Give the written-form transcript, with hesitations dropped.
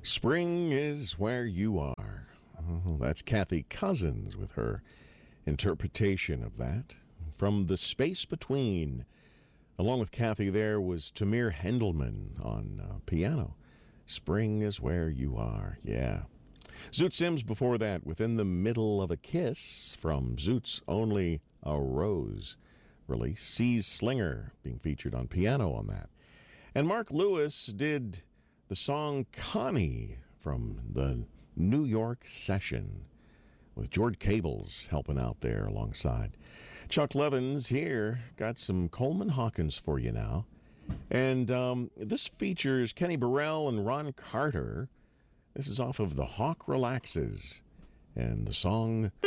Spring is where you are. Oh, that's Kathy Cousins with her interpretation of that. From The Space Between. Along with Kathy there was Tamir Hendelman on piano. Spring is where you are. Yeah. Zoot Sims before that, Within the Middle of a Kiss, from Zoot's Only a Rose release. C's Slinger being featured on piano on that. And Mark Lewis did the song Connie from the New York Session, with George Cables helping out there alongside. Chuck Levins here, got some Coleman Hawkins for you now. And this features Kenny Burrell and Ron Carter. This is off of The Hawk Relaxes, and the song